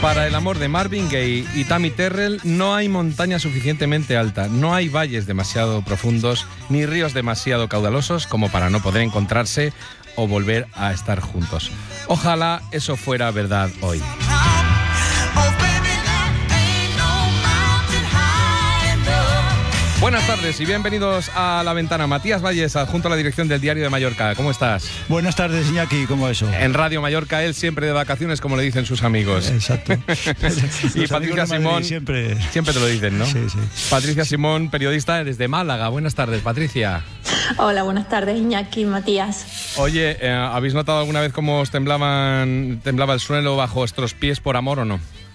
Para el amor de Marvin Gaye y Tammy Terrell no hay montaña suficientemente alta, no hay valles demasiado profundos, ni ríos demasiado caudalosos como para no poder encontrarse o volver a estar juntos. Ojalá eso fuera verdad hoy. Buenas tardes y bienvenidos a La Ventana. Matías Valles, adjunto a la dirección del Diario de Mallorca. ¿Cómo estás? Buenas tardes, Iñaki. ¿Cómo eso? En Radio Mallorca, él siempre de vacaciones, como le dicen sus amigos. Exacto. Y Patricia Simón, siempre te lo dicen, ¿no? Sí. Patricia Simón, periodista desde Málaga. Buenas tardes, Patricia. Hola, buenas tardes, Iñaki, Matías. Oye, ¿habéis notado alguna vez cómo os temblaba el suelo bajo vuestros pies por amor o no?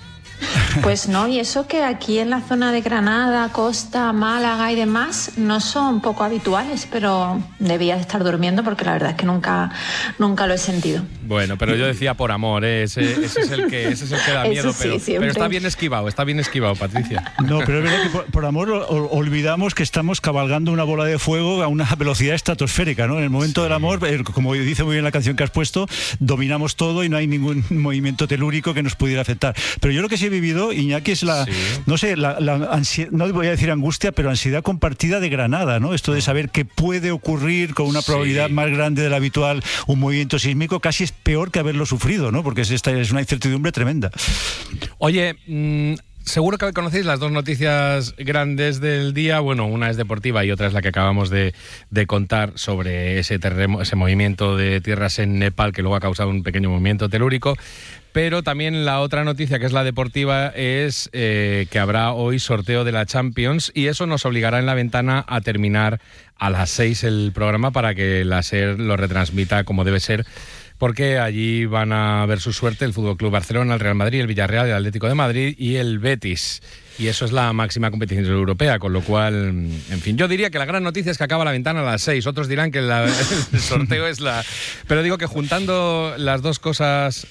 Pues no, y eso que aquí en la zona de Granada, Costa, Málaga y demás no son poco habituales, pero debía de estar durmiendo porque la verdad es que nunca lo he sentido. Bueno, pero yo decía por amor, ese es el que da miedo, sí, pero está bien esquivado, Patricia. No, pero es verdad que por amor olvidamos que estamos cabalgando una bola de fuego a una velocidad estratosférica, ¿no? En el momento del amor, como dice muy bien la canción que has puesto, dominamos todo y no hay ningún movimiento telúrico que nos pudiera afectar. Pero yo lo que sí he vivido, Iñaki, es la ansiedad, no voy a decir angustia, pero ansiedad compartida de Granada, ¿no? Esto de saber que puede ocurrir con una probabilidad más grande de la habitual un movimiento sísmico, casi es peor que haberlo sufrido, ¿no? Porque es una incertidumbre tremenda. Oye, seguro que conocéis las dos noticias grandes del día. Bueno, una es deportiva y otra es la que acabamos de contar sobre ese movimiento de tierras en Nepal que luego ha causado un pequeño movimiento telúrico. Pero también la otra noticia, que es la deportiva, es que habrá hoy sorteo de la Champions y eso nos obligará en La Ventana a terminar a las 6 el programa para que la SER lo retransmita como debe ser, porque allí van a ver su suerte el Fútbol Club Barcelona, el Real Madrid, el Villarreal, el Atlético de Madrid y el Betis. Y eso es la máxima competición europea, con lo cual, en fin, yo diría que la gran noticia es que acaba La Ventana a las 6. Otros dirán que el sorteo es la... Pero digo que juntando las dos cosas,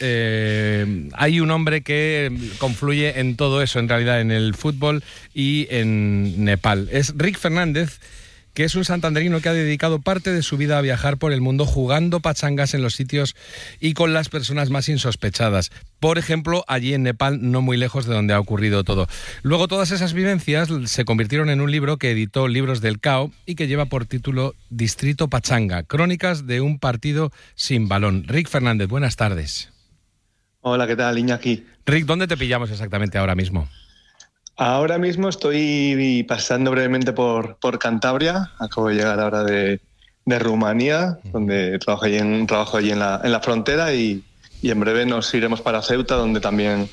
hay un hombre que confluye en todo eso, en realidad, en el fútbol y en Nepal. Es Rick Fernández, que es un santanderino que ha dedicado parte de su vida a viajar por el mundo jugando pachangas en los sitios y con las personas más insospechadas. Por ejemplo, allí en Nepal, no muy lejos de donde ha ocurrido todo. Luego, todas esas vivencias se convirtieron en un libro que editó Libros del Cao y que lleva por título Distrito Pachanga, crónicas de un partido sin balón. Rick Fernández, buenas tardes. Hola, ¿qué tal, Iñaki? Rick, ¿dónde te pillamos exactamente ahora mismo? Ahora mismo estoy pasando brevemente por Cantabria. Acabo de llegar ahora de Rumanía, donde trabajo allí en la frontera y en breve nos iremos para Ceuta, donde también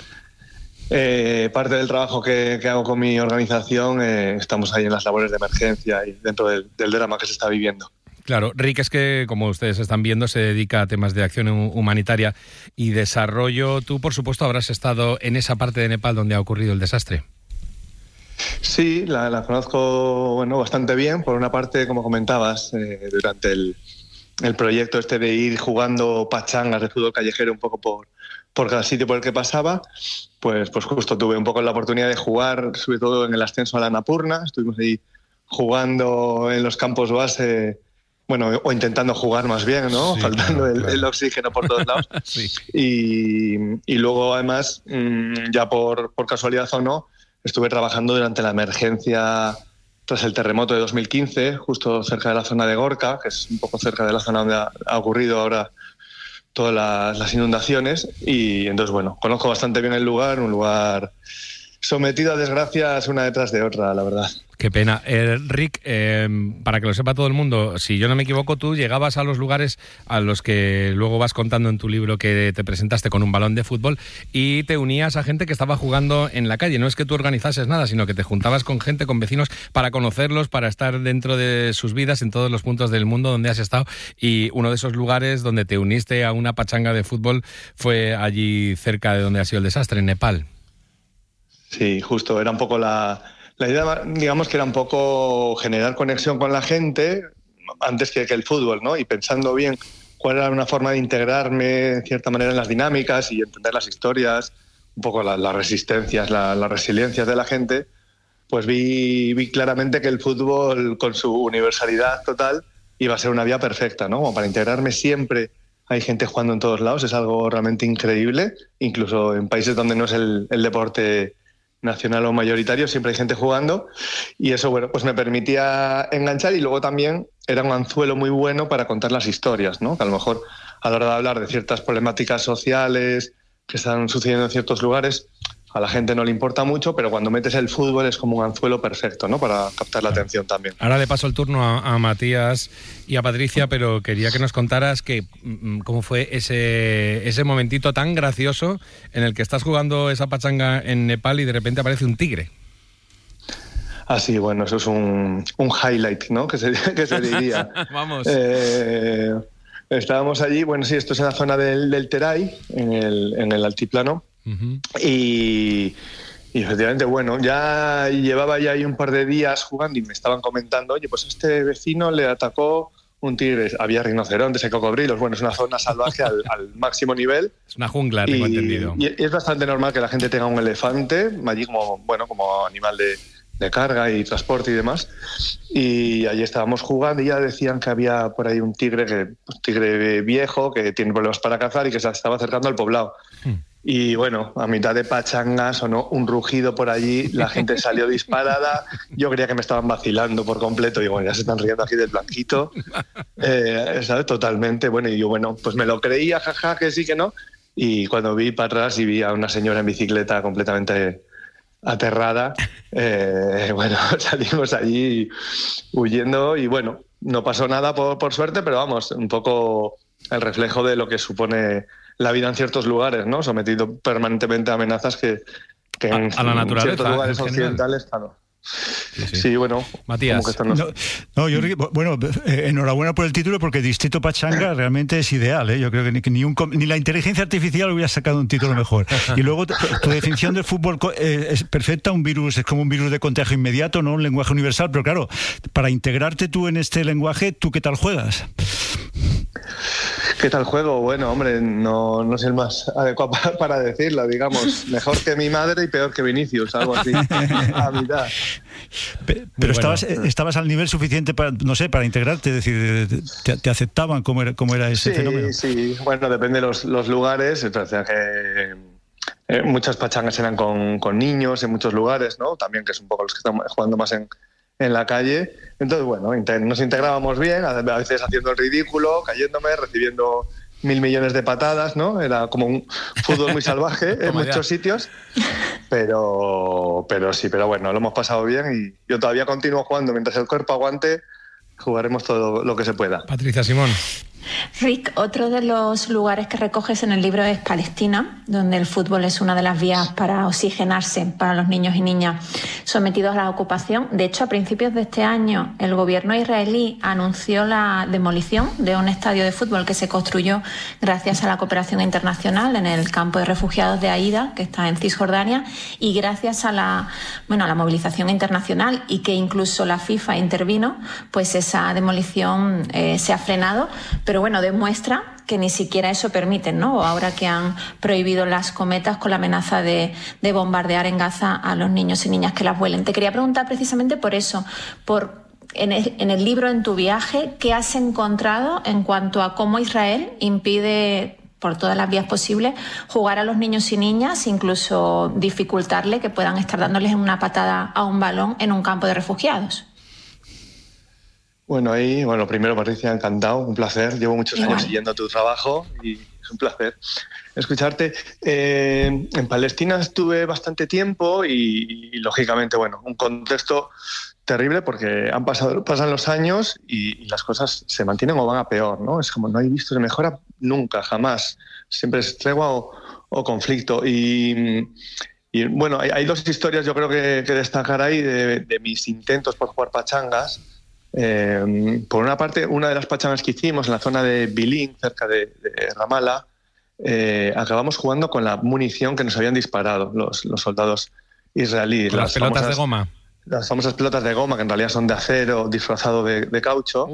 parte del trabajo que hago con mi organización estamos ahí en las labores de emergencia y dentro del drama que se está viviendo. Claro, Rick es que, como ustedes están viendo, se dedica a temas de acción humanitaria y desarrollo. Tú, por supuesto, habrás estado en esa parte de Nepal donde ha ocurrido el desastre. Sí, la conozco bastante bien. Por una parte, como comentabas, durante el proyecto este de ir jugando pachangas de fútbol callejero un poco por cada sitio por el que pasaba, pues justo tuve un poco la oportunidad de jugar, sobre todo en el ascenso a la Annapurna. Estuvimos ahí jugando en los campos base, o intentando jugar más bien, ¿no? Sí, faltando claro. El oxígeno por todos lados. Sí. Y luego, además, ya por casualidad o no, estuve trabajando durante la emergencia tras el terremoto de 2015, justo cerca de la zona de Gorka, que es un poco cerca de la zona donde ha ocurrido ahora todas las inundaciones. Y entonces, conozco bastante bien el lugar, un lugar sometido a desgracias una detrás de otra, la verdad. Qué pena. Rick, para que lo sepa todo el mundo, si yo no me equivoco, tú llegabas a los lugares a los que luego vas contando en tu libro que te presentaste con un balón de fútbol y te unías a gente que estaba jugando en la calle. No es que tú organizases nada, sino que te juntabas con gente, con vecinos, para conocerlos, para estar dentro de sus vidas en todos los puntos del mundo donde has estado. Y uno de esos lugares donde te uniste a una pachanga de fútbol fue allí cerca de donde ha sido el desastre, en Nepal. Sí, justo. Era un poco la idea, digamos que era un poco generar conexión con la gente antes que el fútbol, ¿no? Y pensando bien cuál era una forma de integrarme de cierta manera en las dinámicas y entender las historias, un poco las resistencias, las resiliencias de la gente, pues vi claramente que el fútbol, con su universalidad total, iba a ser una vía perfecta, ¿no? Como para integrarme siempre hay gente jugando en todos lados, es algo realmente increíble, incluso en países donde no es el deporte nacional o mayoritario, siempre hay gente jugando, y eso, bueno, pues me permitía enganchar, y luego también era un anzuelo muy bueno para contar las historias, ¿no? Que a lo mejor a la hora de hablar de ciertas problemáticas sociales que están sucediendo en ciertos lugares, a la gente no le importa mucho, pero cuando metes el fútbol es como un anzuelo perfecto, ¿no? Para captar la atención también. Ahora le paso el turno a Matías y a Patricia, pero quería que nos contaras cómo fue ese momentito tan gracioso en el que estás jugando esa pachanga en Nepal y de repente aparece un tigre. Ah, sí, bueno, eso es un highlight, ¿no? Que se diría. Vamos. Estábamos allí, bueno, sí, esto es en la zona del Terai, en el altiplano. Uh-huh. Y efectivamente, bueno, ya llevaba ya ahí un par de días jugando y me estaban comentando, oye, pues a este vecino le atacó un tigre, había rinocerontes y cocodrilos, bueno, es una zona salvaje al máximo nivel. Es una jungla, tengo entendido. Y es bastante normal que la gente tenga un elefante allí como animal de carga y transporte y demás. Y allí estábamos jugando y ya decían que había por ahí un tigre viejo que tiene problemas para cazar y que se estaba acercando al poblado. Y bueno, a mitad de pachanga sonó un rugido por allí, la gente salió disparada, yo creía que me estaban vacilando por completo, digo, bueno, ya se están riendo aquí del blanquito, ¿sabes? Totalmente, bueno, y yo, bueno, pues me lo creía, jaja, que sí, que no, y cuando vi para atrás y vi a una señora en bicicleta completamente aterrada, bueno, salimos allí huyendo y bueno, no pasó nada por suerte, pero vamos, un poco el reflejo de lo que supone la vida en ciertos lugares, ¿no? Sometido permanentemente a amenazas que en la naturaleza, ciertos lugares occidentales, claro. Sí, bueno, Matías. Bueno, enhorabuena por el título, porque Distrito Pachanga realmente es ideal, ¿eh? Yo creo que ni la inteligencia artificial hubiera sacado un título mejor. Y luego tu definición del fútbol es perfecta, es como un virus de contagio inmediato, no un lenguaje universal, pero claro, para integrarte tú en este lenguaje, ¿tú qué tal juegas? ¿Qué tal juego? Bueno, hombre, no soy el más adecuado para decirlo, digamos. Mejor que mi madre y peor que Vinicius, algo así, a mitad. Pero bueno, estabas al nivel suficiente para integrarte, es decir, te aceptaban cómo era ese fenómeno. Sí, bueno, depende de los lugares. Muchas pachangas eran con niños en muchos lugares, ¿no? También, que es un poco los que están jugando más en la calle. Entonces, bueno, nos integrábamos bien, a veces haciendo el ridículo, cayéndome, recibiendo 1.000 millones de patadas, ¿no? Era como un fútbol muy salvaje en muchos sitios, pero bueno, lo hemos pasado bien y yo todavía continúo jugando. Mientras el cuerpo aguante, jugaremos todo lo que se pueda. Patricia Simón. Rick, otro de los lugares que recoges en el libro es Palestina, donde el fútbol es una de las vías para oxigenarse para los niños y niñas sometidos a la ocupación. De hecho, a principios de este año, el gobierno israelí anunció la demolición de un estadio de fútbol que se construyó gracias a la cooperación internacional en el campo de refugiados de Aida, que está en Cisjordania, y gracias a la movilización internacional, y que incluso la FIFA intervino, pues esa demolición se ha frenado. Pero bueno, demuestra que ni siquiera eso permiten, ¿no? Ahora que han prohibido las cometas con la amenaza de bombardear en Gaza a los niños y niñas que las vuelen. Te quería preguntar precisamente por eso, en el libro, en tu viaje, ¿qué has encontrado en cuanto a cómo Israel impide, por todas las vías posibles, jugar a los niños y niñas, incluso dificultarle que puedan estar dándoles una patada a un balón en un campo de refugiados? Bueno, primero, Patricia, encantado, un placer. Llevo muchos años siguiendo tu trabajo y es un placer escucharte. En Palestina estuve bastante tiempo y lógicamente, un contexto terrible, porque pasan los años y las cosas se mantienen o van a peor, ¿no? Es como no hay visto de mejora nunca, jamás. Siempre es tregua o conflicto. Y bueno, hay dos historias yo creo que destacar ahí de mis intentos por jugar pachangas. Por una parte, una de las pachangas que hicimos en la zona de Bilin, cerca de Ramallah, acabamos jugando con la munición que nos habían disparado los soldados israelíes. Las pelotas de goma. Las famosas pelotas de goma, que en realidad son de acero disfrazado de caucho.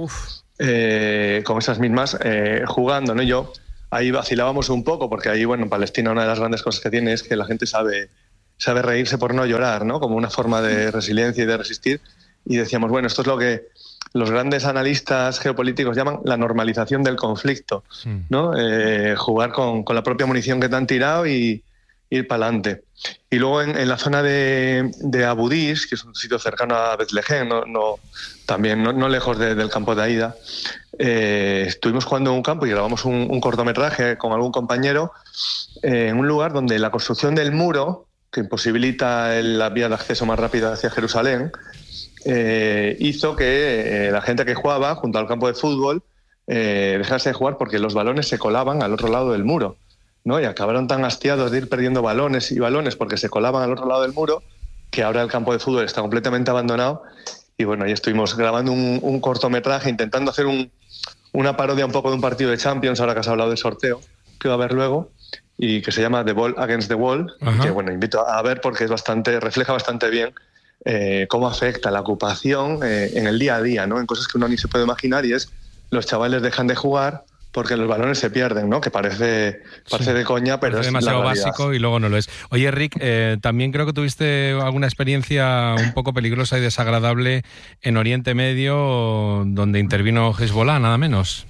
Con esas mismas jugando, ¿no? Yo ahí vacilábamos un poco, porque ahí, en Palestina una de las grandes cosas que tiene es que la gente sabe reírse por no llorar, ¿no? Como una forma de resiliencia y de resistir. Y decíamos, esto es lo que los grandes analistas geopolíticos llaman la normalización del conflicto, ¿no? Jugar con la propia munición que te han tirado y ir para adelante. Y luego en la zona de Abu Dis, que es un sitio cercano a Betlehem, también no lejos del campo de Aida, estuvimos jugando en un campo y grabamos un cortometraje con algún compañero en un lugar donde la construcción del muro, que imposibilita la vía de acceso más rápida hacia Jerusalén, hizo que la gente que jugaba junto al campo de fútbol dejase de jugar porque los balones se colaban al otro lado del muro, ¿no? Y acabaron tan hastiados de ir perdiendo balones y balones porque se colaban al otro lado del muro, que ahora el campo de fútbol está completamente abandonado. Y bueno, ahí estuvimos grabando un cortometraje, intentando hacer una parodia un poco de un partido de Champions, ahora que has hablado del sorteo, que va a haber luego, y que se llama The Ball Against the Wall, y que bueno, invito a ver porque refleja bastante bien cómo afecta la ocupación en el día a día, ¿no? En cosas que uno ni se puede imaginar, y es los chavales dejan de jugar porque los balones se pierden, ¿no? Que parece de coña, pero es demasiado la realidad. Básico y luego no lo es. Oye, Rick, también creo que tuviste alguna experiencia un poco peligrosa y desagradable en Oriente Medio, donde intervino Hezbollah, nada menos.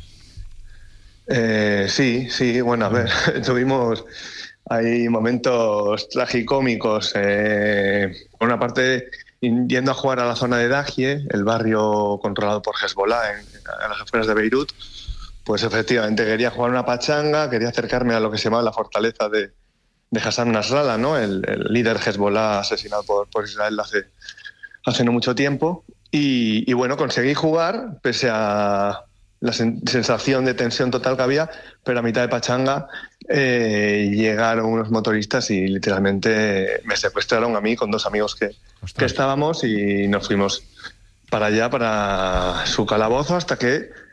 Sí, bueno, a ver, tuvimos ahí momentos tragicómicos. Por una parte, yendo a jugar a la zona de Dahie, el barrio controlado por Hezbollah en las afueras de Beirut, pues efectivamente quería jugar una pachanga, quería acercarme a lo que se llama la fortaleza de Hassan Nasrallah, ¿no? El líder Hezbollah asesinado por Israel hace no mucho tiempo. Y bueno, conseguí jugar, pese a la sensación de tensión total que había, pero a mitad de pachanga llegaron unos motoristas y literalmente me secuestraron a mí con dos amigos que estábamos, y nos fuimos para allá, para su calabozo, hasta que